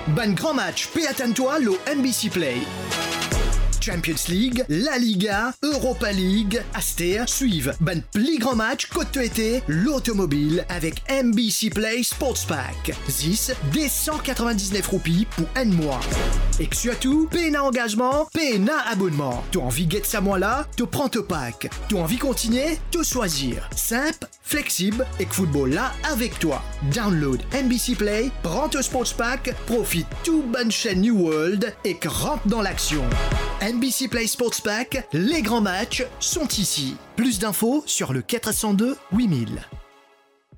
Ban grand match, paie attends-toi, le NBC Play. Champions League, La Liga, Europa League, Aster suivent ban pli grand match côte été, l'automobile avec NBC Play Sports Pack. 10 des 199 roupies pour un mois. Et que surtout, pena engagement, pena abonnement. Tu as envie de ça moi là, tu prends ton pack. Tu as envie de continuer, tu choisir. Simple, flexible et que football là avec toi. Download NBC Play, prends ton Sports Pack, profite tout bonne chaîne New World et que rentre dans l'action. NBC Play Sports Pack, les grands matchs sont ici. Plus d'infos sur le 402 8000.